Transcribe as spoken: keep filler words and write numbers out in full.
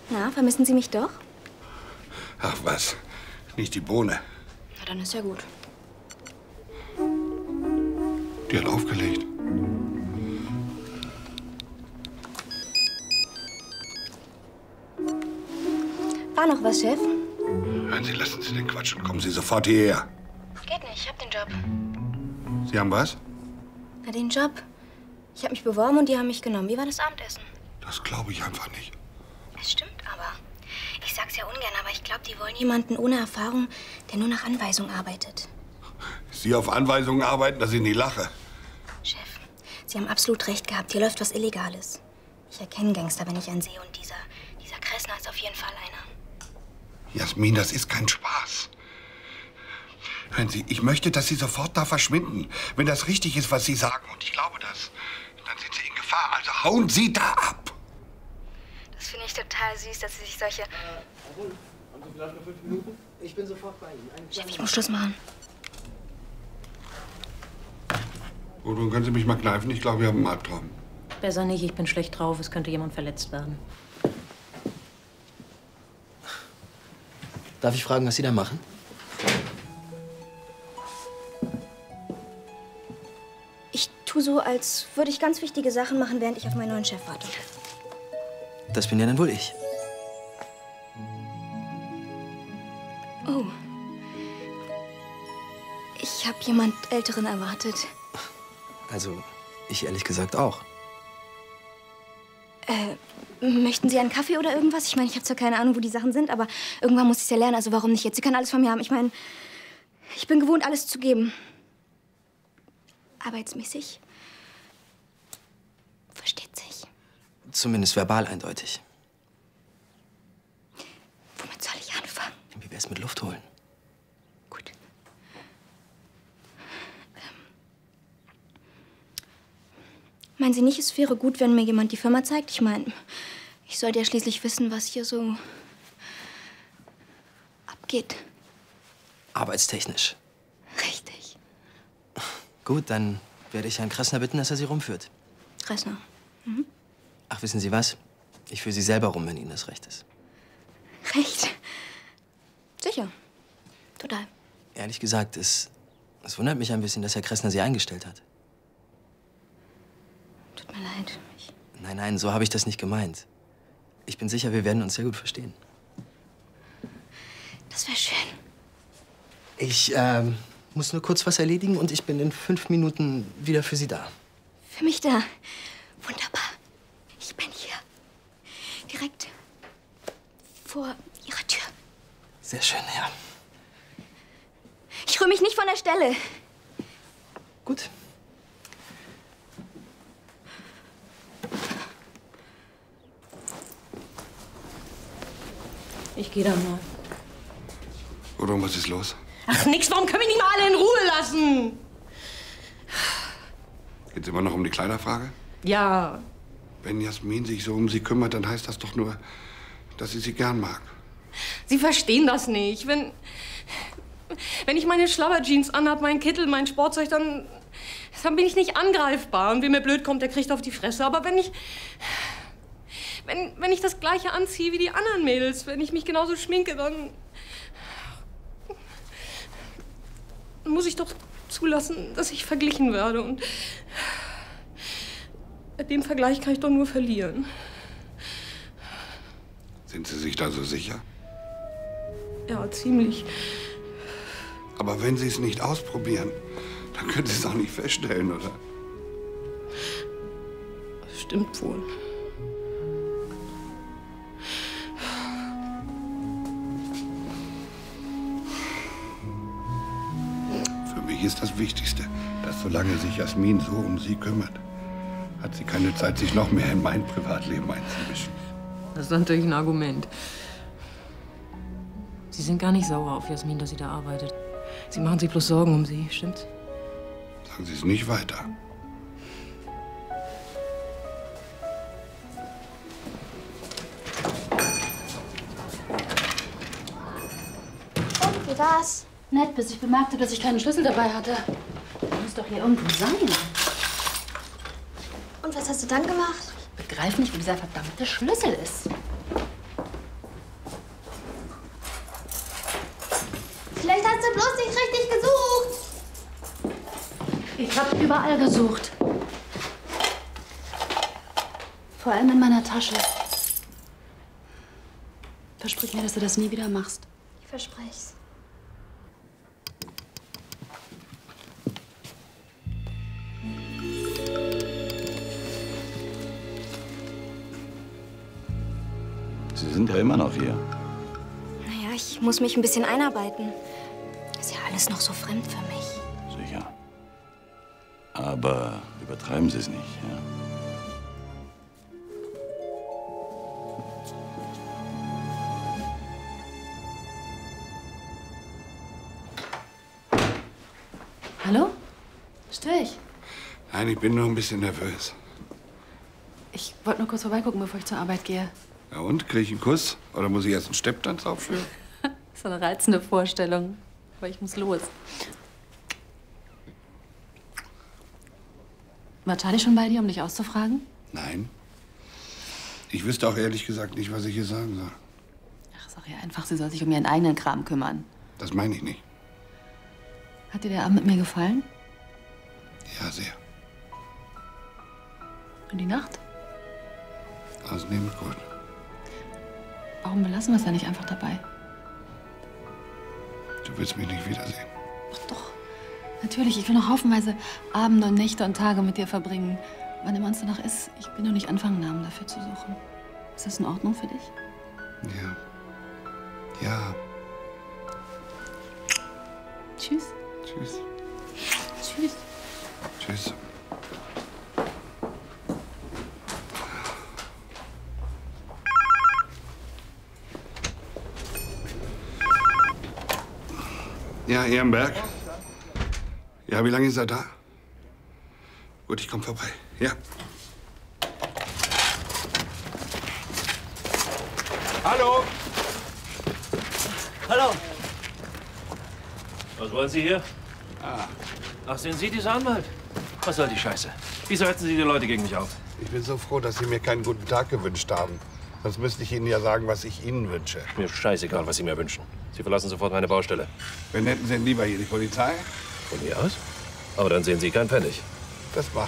Na, vermissen Sie mich doch? Ach was, nicht die Bohne. Na, dann ist ja gut. Die hat aufgelegt. War noch was, Chef? Hören Sie, lassen Sie den Quatsch und kommen Sie sofort hierher. Geht nicht, ich hab den Job. Sie haben was? Na, den Job. Ich habe mich beworben und die haben mich genommen. Wie war das Abendessen? Das glaube ich einfach nicht. Es stimmt aber. Ich sag's ja ungern, aber ich glaube, die wollen jemanden ohne Erfahrung, der nur nach Anweisung arbeitet. Sie auf Anweisungen arbeiten, dass ich nie lache. Chef, Sie haben absolut recht gehabt. Hier läuft was Illegales. Ich erkenne Gangster, wenn ich einen sehe. Und dieser, dieser Kressner ist auf jeden Fall einer. Jasmin, das ist kein Spaß. Hören Sie, ich möchte, dass Sie sofort da verschwinden. Wenn das richtig ist, was Sie sagen, und ich glaube das, dann sind Sie in Gefahr. Also hauen Sie da ab. Das finde ich total süß, dass Sie sich solche... Äh, haben Sie vielleicht noch fünf Minuten? Ich bin sofort bei Ihnen. Chef, ich muss Schluss machen. Gut, dann können Sie mich mal kneifen. Ich glaube, wir haben einen Albtraum. Besser nicht, ich bin schlecht drauf. Es könnte jemand verletzt werden. Darf ich fragen, was Sie da machen? Ich tue so, als würde ich ganz wichtige Sachen machen, während ich auf meinen neuen Chef warte. Das bin ja dann wohl ich. Oh. Ich habe jemand Älteren erwartet. Also, ich ehrlich gesagt auch. Äh, möchten Sie einen Kaffee oder irgendwas? Ich meine, ich habe zwar keine Ahnung, wo die Sachen sind, aber irgendwann muss ich es ja lernen. Also warum nicht jetzt? Sie können alles von mir haben. Ich meine, ich bin gewohnt, alles zu geben. Arbeitsmäßig. Versteht sich. Zumindest verbal eindeutig. Womit soll ich anfangen? Wie wär's mit Luft holen? Gut. Ähm. Meinen Sie nicht, es wäre gut, wenn mir jemand die Firma zeigt? Ich meine, ich sollte ja schließlich wissen, was hier so abgeht. Arbeitstechnisch. Richtig. Gut, dann werde ich Herrn Kressner bitten, dass er Sie rumführt. Kressner. Mhm. Ach, wissen Sie was? Ich führe Sie selber rum, wenn Ihnen das recht ist. Recht? Sicher. Total. Ehrlich gesagt, es, es wundert mich ein bisschen, dass Herr Kressner Sie eingestellt hat. Tut mir leid. Ich Nein, nein, so habe ich das nicht gemeint. Ich bin sicher, wir werden uns sehr gut verstehen. Das wäre schön. Ich ähm, muss nur kurz was erledigen und ich bin in fünf Minuten wieder für Sie da. Für mich da. Wunderbar. Ich bin hier. Direkt vor Ihrer Tür. Sehr schön, ja. Ich rühre mich nicht von der Stelle. Gut. Ich gehe dann mal. Oder was ist los? Ach, nix, warum können wir nicht mal alle in Ruhe lassen? Geht's immer noch um die Kleiderfrage? Ja. Wenn Jasmin sich so um Sie kümmert, dann heißt das doch nur, dass sie sie gern mag. Sie verstehen das nicht. Wenn, wenn ich meine Schlabberjeans anhab, meinen Kittel, mein Sportzeug, dann, dann bin ich nicht angreifbar. Und wer mir blöd kommt, der kriegt auf die Fresse. Aber wenn ich, wenn, wenn ich das Gleiche anziehe wie die anderen Mädels, wenn ich mich genauso schminke, dann muss ich doch zulassen, dass ich verglichen werde. Und bei dem Vergleich kann ich doch nur verlieren. Sind Sie sich da so sicher? Ja, ziemlich. Aber wenn Sie es nicht ausprobieren, dann können Sie es auch nicht feststellen, oder? Das stimmt wohl. Für mich ist das Wichtigste, dass solange sich Jasmin so um Sie kümmert, hat sie keine Zeit, sich noch mehr in mein Privatleben einzumischen. Das ist natürlich ein Argument. Sie sind gar nicht sauer auf Jasmin, dass sie da arbeitet. Sie machen sich bloß Sorgen um sie, stimmt's? Sagen Sie es nicht weiter. Und, wie war's? Nett, bis ich bemerkte, dass ich keinen Schlüssel dabei hatte. Der muss doch hier irgendwo sein. Und was hast du dann gemacht? Ich begreife nicht, wo dieser verdammte Schlüssel ist. Ich habe überall gesucht. Vor allem in meiner Tasche. Versprich mir, dass du das nie wieder machst. Ich verspreche es. Sie sind ja immer noch hier. Naja, ich muss mich ein bisschen einarbeiten. Ist ja alles noch so fremd für mich. Sicher. Aber übertreiben Sie es nicht, ja? Hallo? Störe ich? Nein, ich bin nur ein bisschen nervös. Ich wollte nur kurz vorbeigucken, bevor ich zur Arbeit gehe. Ja und? Krieg ich einen Kuss? Oder muss ich erst einen Stepptanz aufführen? Das ist eine reizende Vorstellung. Aber ich muss los. War Charlie schon bei dir, um dich auszufragen? Nein. Ich wüsste auch ehrlich gesagt nicht, was ich ihr sagen soll. Ach, sag ihr einfach, sie soll sich um ihren eigenen Kram kümmern. Das meine ich nicht. Hat dir der Abend mit mir gefallen? Ja, sehr. Und die Nacht? Ausnehmend gut. Warum belassen wir es dann nicht einfach dabei? Du willst mich nicht wiedersehen. Doch, doch. Natürlich, ich will noch haufenweise Abende und Nächte und Tage mit dir verbringen. Wann immer uns danach ist. Ich will nur nicht anfangen, Namen dafür zu suchen. Ist das in Ordnung für dich? Ja. Ja. Tschüss. Tschüss. Tschüss. Tschüss. Ja, Ehrenberg. Ja, wie lange ist er da? Gut, ich komme vorbei. Ja. Hallo. Hallo. Was wollen Sie hier? Ah. Ach, sind Sie dieser Anwalt? Was soll die Scheiße? Wieso hetzen Sie die Leute gegen mich auf? Ich bin so froh, dass Sie mir keinen guten Tag gewünscht haben. Sonst müsste ich Ihnen ja sagen, was ich Ihnen wünsche. Mir scheißegal, was Sie mir wünschen. Sie verlassen sofort meine Baustelle. Wen hätten Sie denn lieber hier, die Polizei? Von mir aus? Aber dann sehen Sie keinen Pfennig. Das macht